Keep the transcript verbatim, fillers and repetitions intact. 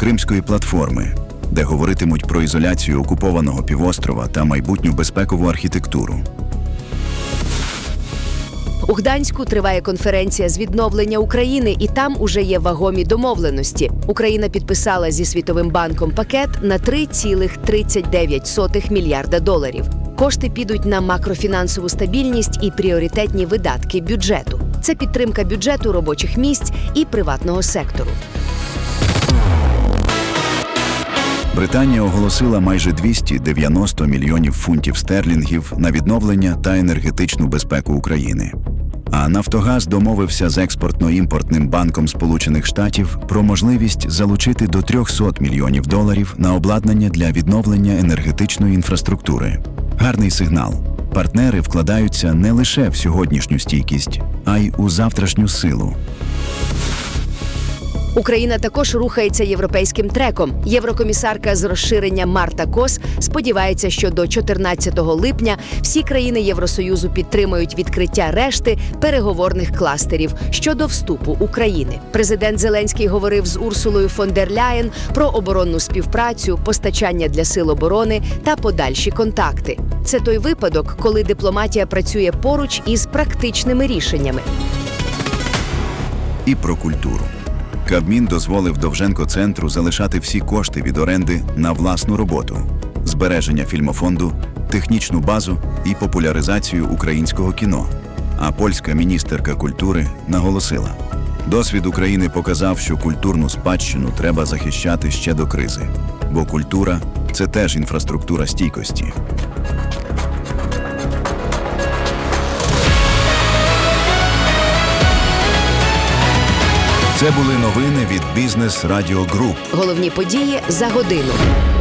Кримської платформи, де говоритимуть про ізоляцію окупованого півострова та майбутню безпекову архітектуру. У Гданську триває конференція з відновлення України, і там уже є вагомі домовленості. Україна підписала зі Світовим банком пакет на три цілих тридцять дев'ять сотих мільярда доларів. Кошти підуть на макрофінансову стабільність і пріоритетні видатки бюджету. Це підтримка бюджету, робочих місць і приватного сектору. Британія оголосила майже двісті дев'яносто мільйонів фунтів стерлінгів на відновлення та енергетичну безпеку України. А «Нафтогаз» домовився з Експортно-імпортним банком Сполучених Штатів про можливість залучити до триста мільйонів доларів на обладнання для відновлення енергетичної інфраструктури. Гарний сигнал. Партнери вкладаються не лише в сьогоднішню стійкість, а й у завтрашню силу. Україна також рухається європейським треком. Єврокомісарка з розширення Марта Кос сподівається, що до чотирнадцятого липня всі країни Євросоюзу підтримають відкриття решти переговорних кластерів щодо вступу України. Президент Зеленський говорив з Урсулою фон дер Ляєн про оборонну співпрацю, постачання для сил оборони та подальші контакти. Це той випадок, коли дипломатія працює поруч із практичними рішеннями. І про культуру. Кабмін дозволив Довженко-центру залишати всі кошти від оренди на власну роботу, збереження фільмофонду, технічну базу і популяризацію українського кіно. А польська міністерка культури наголосила: досвід України показав, що культурну спадщину треба захищати ще до кризи, бо культура – це теж інфраструктура стійкості. Це були новини від Бізнес Радіо Груп. Головні події за годину.